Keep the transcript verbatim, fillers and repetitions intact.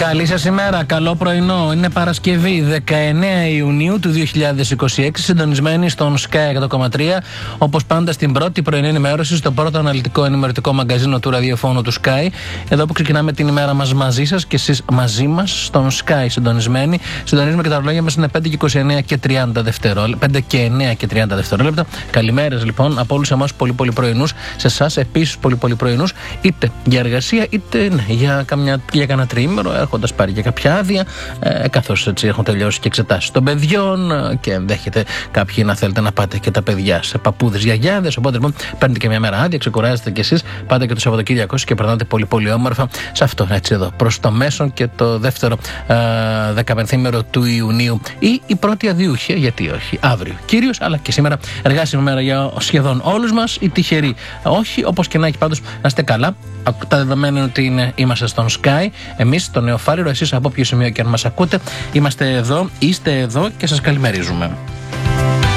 Καλή σας ημέρα, καλό πρωινό. Είναι Παρασκευή δεκαεννέα Ιουνίου του δύο χιλιάδες είκοσι έξι, συντονισμένοι στον Sky εκατό κόμμα τρία. Όπως πάντα στην πρώτη πρωινή ενημέρωση, στο πρώτο αναλυτικό ενημερωτικό μαγκαζίνο του ραδιοφώνου του Sky. Εδώ που ξεκινάμε την ημέρα μας μαζί σας και εσείς μαζί μας στον Sky συντονισμένοι. Συντονίζουμε και τα ρολόγια μας είναι πέντε και είκοσι εννέα και τριάντα δευτερόλεπτα. πέντε και εννέα και τριάντα δευτερόλεπτα. Καλημέρες λοιπόν από όλους εμάς πολύ πολύ πρωινούς. Σε εσάς επίσης πολύ πολύ πρωινούς, είτε για εργασία είτε ναι, για, καμιά, για κανένα τριήμερο, έχοντας πάρει και κάποια άδεια, ε, καθώς έτσι έχουν τελειώσει και εξετάσεις των παιδιών ε, και ενδέχεται κάποιοι να θέλετε να πάτε και τα παιδιά σε παππούδες, γιαγιάδες. Οπότε λοιπόν παίρνετε και μια μέρα άδεια, ξεκουράζετε κι εσείς, πάτε και το Σαββατοκύριακο και περνάτε πολύ πολύ όμορφα σε αυτό έτσι εδώ, προς το μέσον και το δεύτερο ε, δεκαπενθήμερο του Ιουνίου ή η πρώτη αδιούχεια, γιατί όχι, αύριο κυρίως, αλλά και σήμερα εργάσιμη μέρα για σχεδόν όλους μας, οι τυχεροί όχι, όπως και να έχει πάντως να είστε καλά. Τα δεδομένα είναι ότι είναι, είμαστε στον Sky, εμείς στο Νεοφάριρο, εσείς από όποιο σημείο και αν μας ακούτε, είμαστε εδώ, είστε εδώ και σας καλημερίζουμε.